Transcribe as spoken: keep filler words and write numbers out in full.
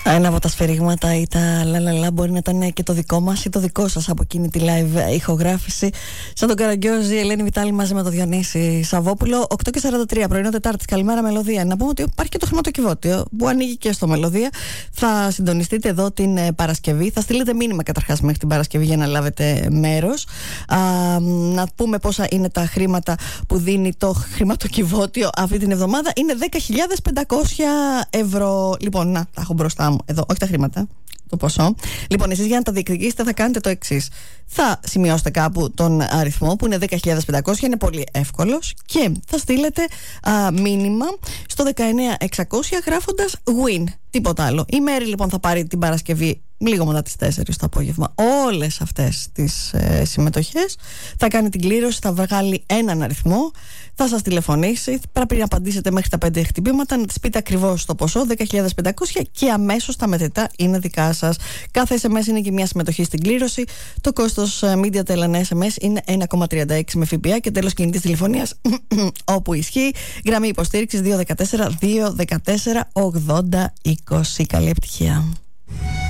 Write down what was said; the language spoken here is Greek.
Ένα από τα σφαιρίγματα ή τα λαλαλα μπορεί να ήταν και το δικό μας ή το δικό σας από εκείνη τη live ηχογράφηση. Σαν τον Καραγκιόζη, Ελένη Βιτάλη μαζί με τον Διονύση Σαββόπουλο. οκτώ και σαράντα τρία πρωινό Τετάρτη. Καλημέρα, Μελωδία. Να πούμε ότι υπάρχει και το χρηματοκιβώτιο που ανοίγει και στο Μελωδία. Θα συντονιστείτε εδώ την Παρασκευή. Θα στείλετε μήνυμα καταρχάς μέχρι την Παρασκευή για να λάβετε μέρος. Α, να πούμε πόσα είναι τα χρήματα που δίνει το χρηματοκιβώτιο αυτή την εβδομάδα. Είναι δέκα χιλιάδες πεντακόσια ευρώ. Λοιπόν, να τα έχω μπροστά μου. Εδώ, όχι τα χρήματα, το ποσό. Λοιπόν, εσείς για να τα διεκδικήσετε θα κάνετε το εξής. Θα σημειώσετε κάπου τον αριθμό που είναι δέκα χιλιάδες πεντακόσια, είναι πολύ εύκολος, και θα στείλετε α, μήνυμα στο δεκαεννιά εξακόσια γράφοντας win. Τίποτα άλλο. Η Μέρη λοιπόν θα πάρει την Παρασκευή λίγο μετά τις τέσσερις το απόγευμα όλες αυτές τις ε, συμμετοχές. Θα κάνει την κλήρωση, θα βγάλει έναν αριθμό, θα σας τηλεφωνήσει. Πρέπει να απαντήσετε μέχρι τα πέντε χτυπήματα, να της πείτε ακριβώς το ποσό, δέκα χιλιάδες πεντακόσια, και αμέσως τα μετρητά είναι δικά σας. Κάθε ες εμ ες είναι και μια συμμετοχή στην κλήρωση. Το κόστος MediaTel ες εμ ες είναι ένα κόμμα τριάντα έξι με ΦΠΑ και τέλος κινητής τηλεφωνίας όπου ισχύει. Γραμμή υποστήριξης δύο ένα τέσσερα δύο ένα τέσσερα ογδόντα είκοσι. Καλή επιτυχία.